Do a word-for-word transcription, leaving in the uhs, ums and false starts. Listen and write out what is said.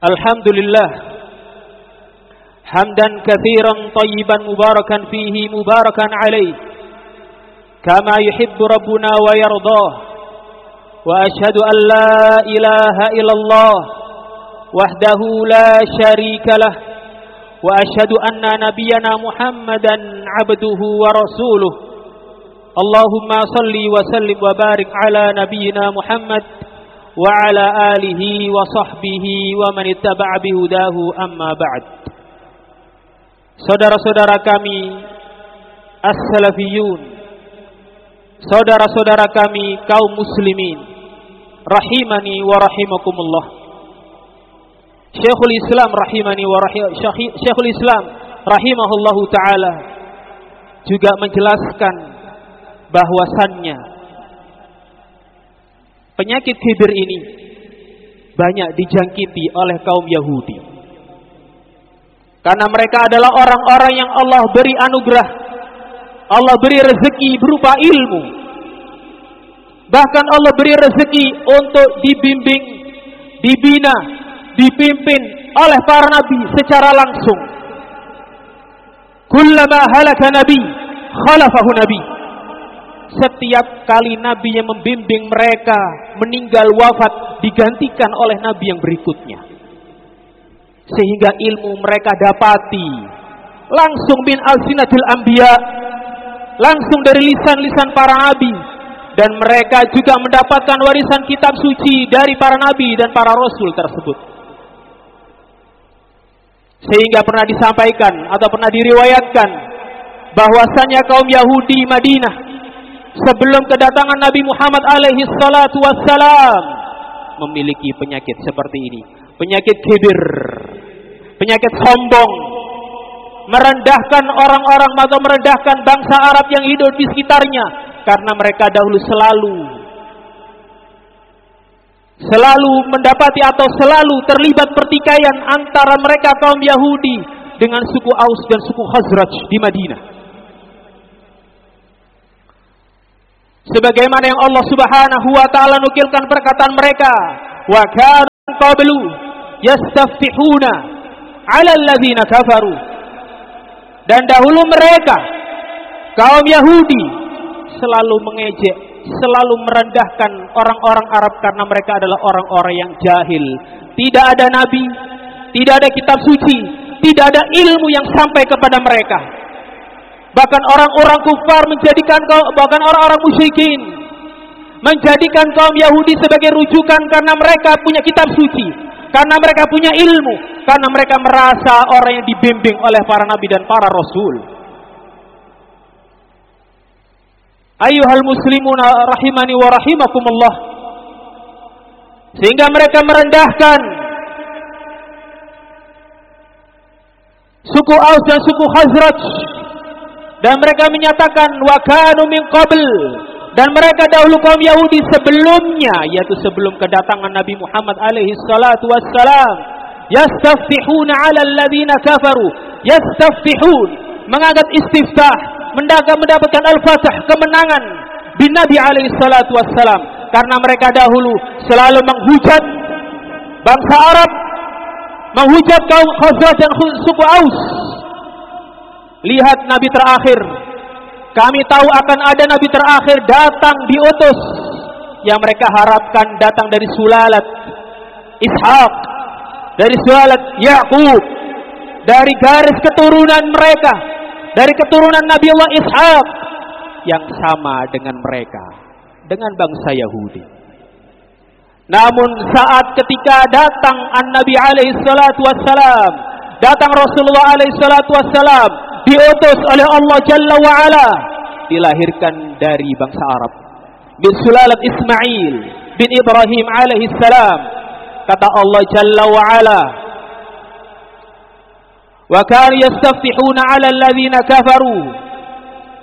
Alhamdulillah hamdan katsiran tayyiban mubarakan fihi mubarakan alaih kama yuhibbu rabbuna wa yardah wa ashhadu an la ilaha illallah wahdahu la syarika lah wa ashhadu anna nabiyyana Muhammadan abduhu wa rasuluh. Allahumma salli wa sallim wa barik ala nabiyyina Muhammad wa ala alihi wa sahbihi wa man ittaba'a bihudahu, amma ba'd. Saudara-saudara kami as-salafiyun, saudara-saudara kami kaum muslimin, rahimani wa rahimakumullah. Syekhul Islam rahimani wa rahim Syekhul Islam rahimahullahu taala juga menjelaskan bahwasannya penyakit kibir ini banyak dijangkiti oleh kaum Yahudi. Karena mereka adalah orang-orang yang Allah beri anugerah, Allah beri rezeki berupa ilmu. Bahkan Allah beri rezeki untuk dibimbing, dibina, dipimpin oleh para nabi secara langsung. Kullama halaka nabi, khalafahu nabi. Setiap kali nabi yang membimbing mereka meninggal wafat, digantikan oleh nabi yang berikutnya. Sehingga ilmu mereka dapati langsung min alsinatil anbiya, langsung dari lisan-lisan para nabi. Dan mereka juga mendapatkan warisan kitab suci dari para nabi dan para rasul tersebut. Sehingga pernah disampaikan atau pernah diriwayatkan bahwasanya kaum Yahudi Madinah sebelum kedatangan Nabi Muhammad alaihi salatu wassalam memiliki penyakit seperti ini. Penyakit kibir, penyakit sombong, merendahkan orang-orang atau merendahkan bangsa Arab yang hidup di sekitarnya. Karena mereka dahulu selalu Selalu mendapati atau selalu terlibat pertikaian antara mereka kaum Yahudi dengan suku Aus dan suku Khazraj di Madinah. Sebagaimana yang Allah Subhanahu wa taala nukilkan perkataan mereka, wa kanu qablu yastaftihuna 'ala alladziina kafaru. Dan dahulu mereka kaum Yahudi selalu mengejek, selalu merendahkan orang-orang Arab karena mereka adalah orang-orang yang jahil. Tidak ada nabi, tidak ada kitab suci, tidak ada ilmu yang sampai kepada mereka. Bahkan orang-orang kufar menjadikan bahkan orang-orang musyrikin menjadikan kaum Yahudi sebagai rujukan karena mereka punya kitab suci, karena mereka punya ilmu, karena mereka merasa orang yang dibimbing oleh para nabi dan para rasul. Ayyuhal muslimuna rahimani wa rahimakumullah. Sehingga mereka merendahkan suku Aus dan suku Khazraj. Dan mereka menyatakan wa kanu min qabl, dan mereka dahulu kaum Yahudi sebelumnya, yaitu sebelum kedatangan Nabi Muhammad alaihi salatu wassalam, yastaftihuna 'ala alladziina kafaru. Yastaftihun, mengangkat istiftah, mendapatkan al-fatah, kemenangan bin Nabi alaihi salatu wassalam. Karena mereka dahulu selalu menghujat bangsa Arab, menghujat kaum Khazraj dan suku Aus. Lihat nabi terakhir, kami tahu akan ada nabi terakhir datang diutus, yang mereka harapkan datang dari sulalat Ishaq, dari sulalat Yaqub, dari garis keturunan mereka, dari keturunan Nabi Allah Ishaq yang sama dengan mereka, dengan bangsa Yahudi. Namun saat ketika datang An-Nabi alaihi salatu wassalam, datang Rasulullah alaihi salatu wassalam, diutus oleh Allah Jalla wa'ala, dilahirkan dari bangsa Arab, bin sulalat Ismail bin Ibrahim alaihi salam. Kata Allah Jalla wa'ala, wa kanu yastaftihuna 'ala alladziina kafaru